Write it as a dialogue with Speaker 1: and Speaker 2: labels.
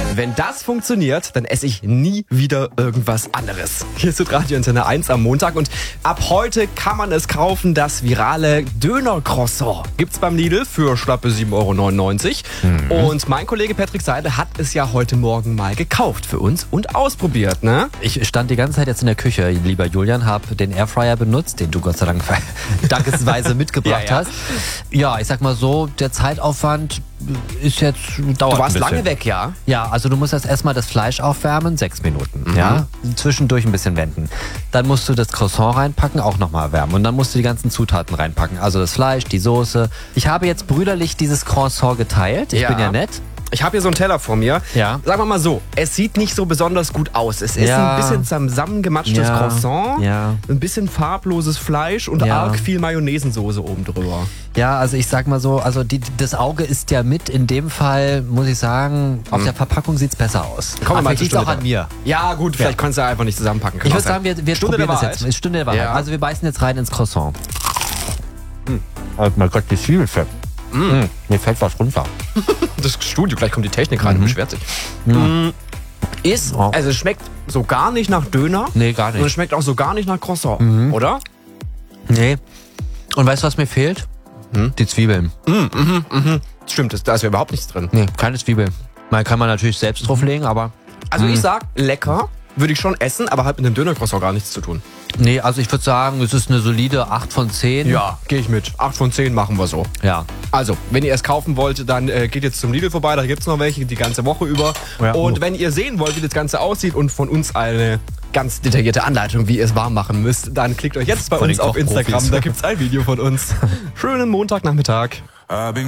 Speaker 1: Wenn das funktioniert, dann esse ich nie wieder irgendwas anderes. Hier ist Radio Antenne 1 am Montag und ab heute kann man es kaufen, das virale Döner-Croissant. Gibt's beim Lidl für schlappe 7,99 €. Und mein Kollege Patrick Seidel hat es ja heute Morgen mal gekauft für uns und ausprobiert, ne?
Speaker 2: Ich stand die ganze Zeit jetzt in der Küche, lieber Julian, habe den Airfryer benutzt, den du Gott sei Dank dankensweise mitgebracht hast. Ja, ich sag mal so, der Zeitaufwand ist jetzt dauert
Speaker 1: Du warst
Speaker 2: ein bisschen.
Speaker 1: lange weg, ja?
Speaker 2: Ja, also du musst erstmal das Fleisch aufwärmen, 6 Minuten. Ja, zwischendurch ein bisschen wenden. Dann musst du das Croissant reinpacken, auch nochmal erwärmen. Und dann musst du die ganzen Zutaten reinpacken. Also das Fleisch, die Soße. Ich habe jetzt brüderlich dieses Croissant geteilt. Ich bin ja nett.
Speaker 1: Ich habe hier so einen Teller vor mir.
Speaker 2: Ja.
Speaker 1: Sagen wir mal so, es sieht nicht so besonders gut aus. Es ist ein bisschen zusammengematschtes Croissant, ein bisschen farbloses Fleisch und arg viel Mayonnaisensoße oben drüber.
Speaker 2: Ja, also ich sag mal so, also das Auge ist ja mit. In dem Fall muss ich sagen, auf der Verpackung sieht's besser aus.
Speaker 1: Kommen wir mal
Speaker 2: liegt auch an mir.
Speaker 1: Ja gut, vielleicht kannst du ja einfach nicht zusammenpacken.
Speaker 2: Ich würde sagen, wir
Speaker 1: Stunde
Speaker 2: probieren
Speaker 1: der
Speaker 2: das jetzt. Stunde der Wahrheit.
Speaker 1: Ja.
Speaker 2: Also wir beißen jetzt rein ins Croissant. Oh mein Gott, die Zwiebel fällt. Mir fällt was runter.
Speaker 1: Das Studio, gleich kommt die Technik rein und beschwert sich. Also es schmeckt so gar nicht nach Döner.
Speaker 2: Nee, gar
Speaker 1: Und
Speaker 2: nicht.
Speaker 1: es schmeckt auch so gar nicht nach Croissant, oder?
Speaker 2: Nee. Und weißt du, was mir fehlt? Die Zwiebeln.
Speaker 1: Stimmt, da ist ja überhaupt nichts drin.
Speaker 2: Nee, keine Zwiebel. Man kann natürlich selbst drauflegen, aber...
Speaker 1: Also ich sag, lecker, würde ich schon essen, aber hat mit dem Döner-Croissant gar nichts zu tun.
Speaker 2: Nee, also ich würde sagen, es ist eine solide 8 von 10.
Speaker 1: Ja, gehe ich mit. 8 von 10 machen wir so.
Speaker 2: Ja.
Speaker 1: Also, wenn ihr es kaufen wollt, dann geht jetzt zum Lidl vorbei, da gibt's noch welche die ganze Woche über.
Speaker 2: Ja,
Speaker 1: und wenn ihr sehen wollt, wie das Ganze aussieht und von uns eine ganz detaillierte Anleitung, wie ihr es warm machen müsst, dann klickt euch jetzt bei
Speaker 2: Von
Speaker 1: uns
Speaker 2: den
Speaker 1: auf Instagram,
Speaker 2: Kochprofis.
Speaker 1: da gibt's ein Video von uns. Schönen Montagnachmittag.